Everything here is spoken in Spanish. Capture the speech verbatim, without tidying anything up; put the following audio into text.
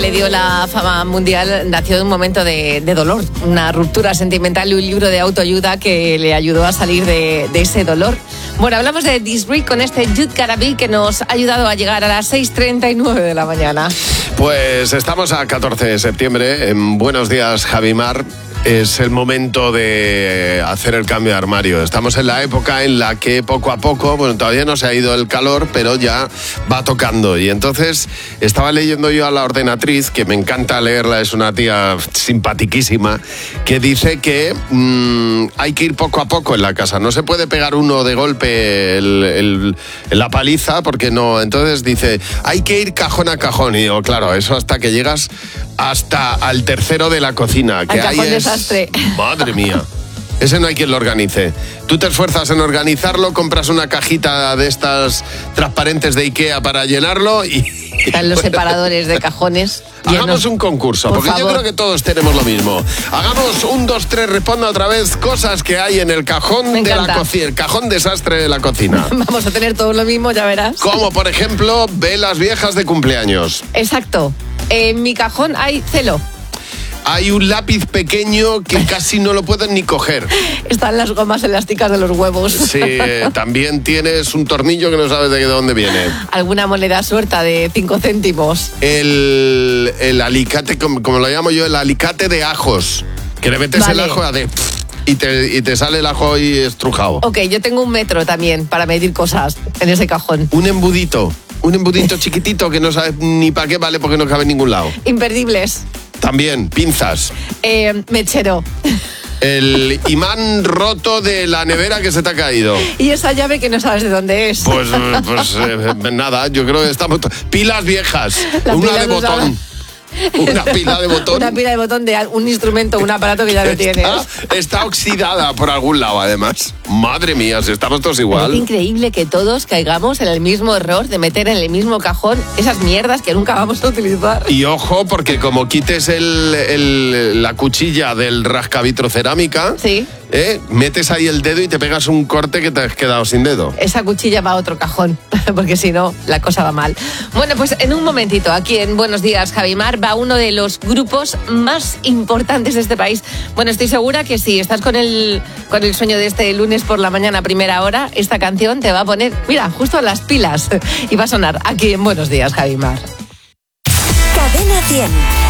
Le dio la fama mundial, nació de un momento de, de dolor, una ruptura sentimental y un libro de autoayuda que le ayudó a salir de, de ese dolor. Bueno, hablamos de This Week con este You'd Gotta Be que nos ha ayudado a llegar a las seis treinta y nueve de la mañana. Pues estamos a catorce de septiembre. En Buenos Días, Javimar. Es el momento de hacer el cambio de armario. Estamos en la época en la que poco a poco, bueno, todavía no se ha ido el calor, pero ya va tocando. Y entonces estaba leyendo yo a la ordenatriz, que me encanta leerla, es una tía simpatiquísima, que dice que mmm, hay que ir poco a poco en la casa. No se puede pegar uno de golpe el, el, la paliza, porque no. Entonces dice, hay que ir cajón a cajón. Y digo, claro, eso hasta que llegas hasta al tercero de la cocina, que ahí es... desastre. Madre mía. Ese no hay quien lo organice. Tú te esfuerzas en organizarlo, compras una cajita de estas transparentes de Ikea para llenarlo y... Están los separadores de cajones. Hagamos llenos. un concurso, Por porque favor. yo creo que todos tenemos lo mismo. Hagamos un, dos, tres, responda otra vez cosas que hay en el cajón Me de encanta. la cocina, el cajón desastre de la cocina. Vamos a tener todo lo mismo, ya verás. Como por ejemplo, velas viejas de cumpleaños. Exacto. En mi cajón hay celo. Hay un lápiz pequeño que casi no lo pueden ni coger. Están las gomas elásticas de los huevos. Sí, eh, también tienes un tornillo que no sabes de dónde viene. Alguna moneda suelta de cinco céntimos. El, el alicate, como, como lo llamo yo, el alicate de ajos. Que le metes Vale. el ajo a de... Y te, y te sale el ajo ahí estrujado. Ok, yo tengo un metro también para medir cosas en ese cajón. Un embudito. Un embudito chiquitito que no sabes ni para qué vale porque no cabe en ningún lado. Imperdibles. También, pinzas. Eh, mechero. El imán roto de la nevera que se te ha caído. Y esa llave que no sabes de dónde es. Pues, pues eh, nada, yo creo que estamos... Pilas viejas. La una pila de no botón. sabe. Una pila de botón. Una pila de botón de un instrumento, un aparato que ya no tienes. Está, está oxidada por algún lado, además. Madre mía, si estamos todos Es igual. increíble que todos caigamos en el mismo error de meter en el mismo cajón esas mierdas que nunca vamos a utilizar. Y ojo, porque como quites el, el- la cuchilla del rascavitrocerámica, Sí. ¿eh? metes ahí el dedo y te pegas un corte que te has quedado sin dedo. Esa cuchilla va a otro cajón, porque si no, la cosa va mal. Bueno, pues en un momentito, aquí en Buenos Días, Javimar, va uno de los grupos más importantes de este país. Bueno, estoy segura que si estás con el, con el sueño de este lunes por la mañana a primera hora, esta canción te va a poner, mira, justo a las pilas. Y va a sonar aquí en Buenos Días, Javimar. Cadena cien.